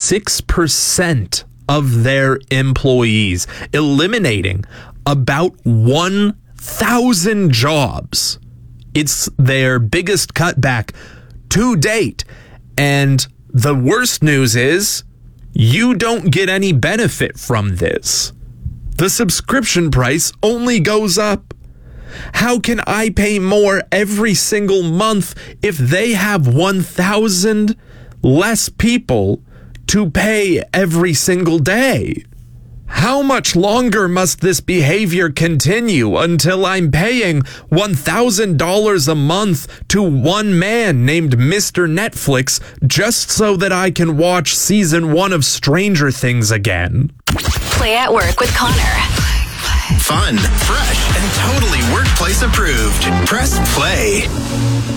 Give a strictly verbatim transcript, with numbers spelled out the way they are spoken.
six percent of their employees, eliminating about one thousand jobs. It's their biggest cutback to date. And the worst news is you don't get any benefit from this. The subscription price only goes up. How can I pay more every single month if they have one thousand less people to pay every single day? How much longer must this behavior continue until I'm paying one thousand dollars a month to one man named Mister Netflix just so that I can watch season one of Stranger Things again? Play at Work with Connor. Fun, fresh, and totally workplace approved. Press play.